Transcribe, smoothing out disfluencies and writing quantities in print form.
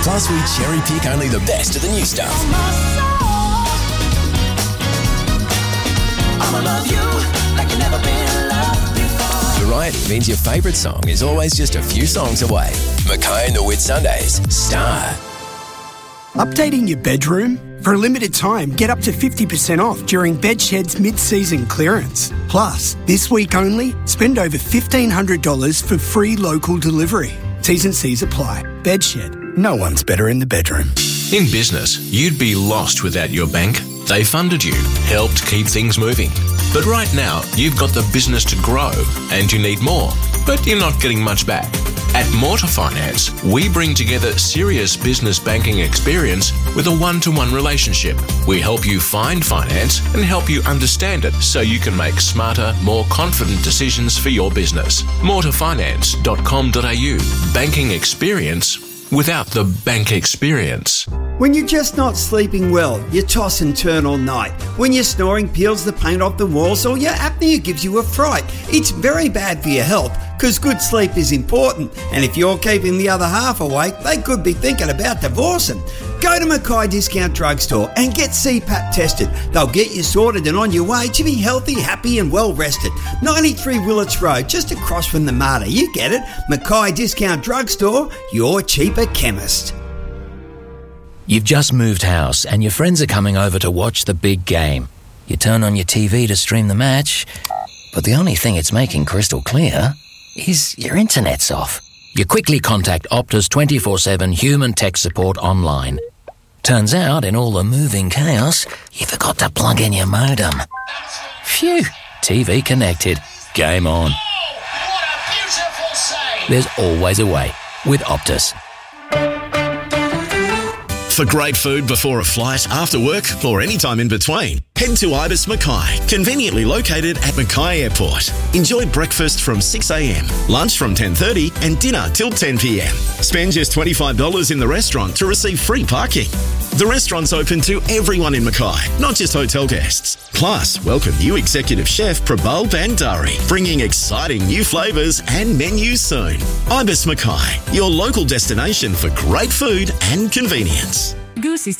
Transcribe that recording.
Plus, we cherry pick only the best of the new stuff. I'ma love you like you never been loved before. Variety means your favourite song is always just a few songs away. Mackay and the Whitsundays. Star. Updating your bedroom? For a limited time, get up to 50% off during Bedshed's mid-season clearance. Plus, this week only, spend over $1,500 for free local delivery. T's and C's apply. Bedshed. No one's better in the bedroom. In business, you'd be lost without your bank. They funded you, helped keep things moving. But right now, you've got the business to grow and you need more, but you're not getting much back. At Mortar Finance, we bring together serious business banking experience with a one-to-one relationship. We help you find finance and help you understand it so you can make smarter, more confident decisions for your business. Mortarfinance.com.au. Banking experience without the bank experience. When you're just not sleeping well, you toss and turn all night. When your snoring peels the paint off the walls or your apnea gives you a fright, it's very bad for your health because good sleep is important. And if you're keeping the other half awake, they could be thinking about divorcing. Go to Mackay Discount Drugstore and get CPAP tested. They'll get you sorted and on your way to be healthy, happy and well rested. 93 Willits Road, just across from the Mater. You get it. Mackay Discount Drugstore, your cheaper chemist. You've just moved house and your friends are coming over to watch the big game. You turn on your TV to stream the match, but the only thing it's making crystal clear is your internet's off. You quickly contact Optus 24/7 human tech support online. Turns out, in all the moving chaos, you forgot to plug in your modem. Phew, TV connected. Game on. Oh, what a beautiful save! There's always a way with Optus. For great food before a flight, after work, or any time in between, head to Ibis Mackay, conveniently located at Mackay Airport. Enjoy breakfast from 6 a.m, lunch from 10:30 and dinner till 10 p.m. Spend just $25 in the restaurant to receive free parking. The restaurant's open to everyone in Mackay, not just hotel guests. Plus, welcome new executive chef Prabal Bandari, bringing exciting new flavours and menus soon. Ibis Mackay, your local destination for great food and convenience. Goose is